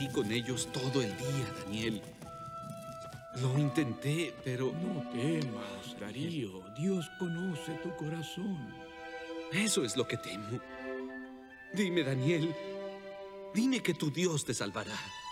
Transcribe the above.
combatí con ellos todo el día, Daniel. Lo intenté, pero... No temas, Darío. Dios conoce tu corazón. Eso es lo que temo. Dime, Daniel. Dime que tu Dios te salvará.